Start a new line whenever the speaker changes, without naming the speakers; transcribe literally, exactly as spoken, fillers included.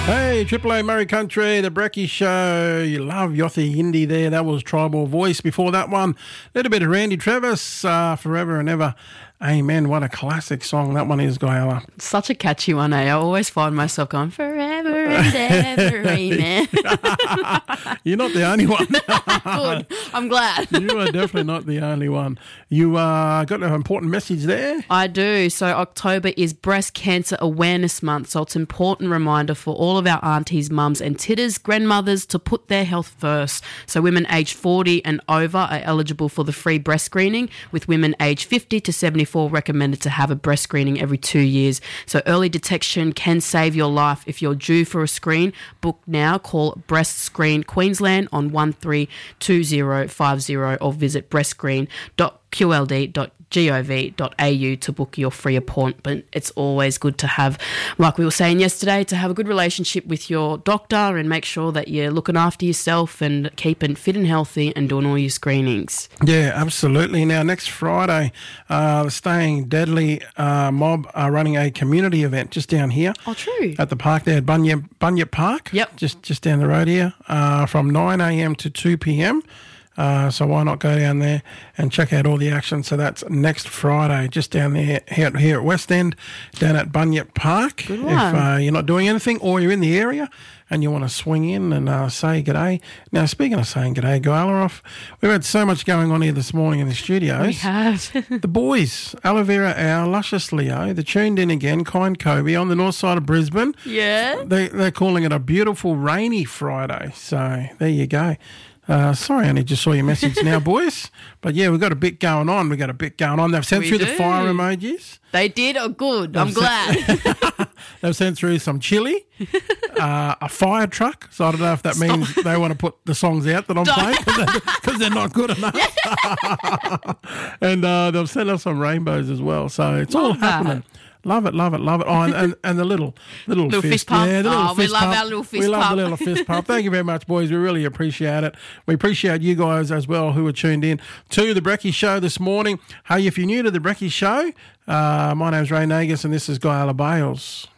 Hey, Triple A Murray Country, the Brecky Show. You love Yothi Hindi there. That was Tribal Voice. Before that one, a little bit of Randy Travis, uh, Forever and Ever. Amen. What a classic song that one is, Guyala.
Such a catchy one, eh? I always find myself going, forever and ever, amen.
You're not the only one.
Good. I'm glad.
You are definitely not the only one. You uh, got an important message there.
I do. So October is Breast Cancer Awareness Month, so it's an important reminder for all of our aunties, mums and titters, grandmothers to put their health first. So women aged forty and over are eligible for the free breast screening, with women aged fifty to seventy-four recommended to have a breast screening every two years. So early detection can save your life. If you're due for a screen, book now. Call Breast Screen Queensland on one three two zero five zero or visit breastscreen dot q l d dot gov dot a u to book your free appointment. It's always good to have, like we were saying yesterday, to have a good relationship with your doctor and make sure that you're looking after yourself and keeping fit and healthy and doing all your screenings.
Yeah, absolutely. Now, next Friday, uh, the Staying Deadly uh, mob are running a community event just down here.
Oh, true.
At the park there at Bunyip, Bunyip Park.
Yep.
Just, just down the road here uh, from nine a m to two p m Uh, so why not go down there and check out all the action? So that's next Friday, just down there here, here at West End, down at Bunyip Park.
Good
if
one.
uh, you're not doing anything or you're in the area and you want to swing in and uh, say g'day. Now, speaking of saying g'day, Guyala, we've had so much going on here this morning in the studios.
We have.
The boys, Aloe Vera Hour, Luscious Leo, they're tuned in again, Kind Kobe on the north side of Brisbane.
Yeah.
They, they're calling it a beautiful rainy Friday. So there you go. Uh, sorry, I only just saw your message now, boys. But yeah, we've got a bit going on. We've got a bit going on. They've sent
We
through
do.
the fire emojis.
They did. Oh, good.
They've
I'm
sent-
glad.
They've sent through some chili, uh, a fire truck. So I don't know if that means they want to put the songs out that I'm playing because they're, they're not good enough. And uh, they've sent us some rainbows as well. So it's all
Love that.
happening. Love it, love it, love it. Oh, and, and, and the little little,
Little
fist,
fist pump.
Yeah, the
Oh,
little
we
fist
love
pump.
our little fist
We love
pump.
the little fist pump. Thank you very much, boys. We really appreciate it. We appreciate you guys as well who are tuned in to the Brecky Show this morning. Hey, if you're new to the Brecky Show, uh, my name's Ray Nagus and this is Guyala Bales.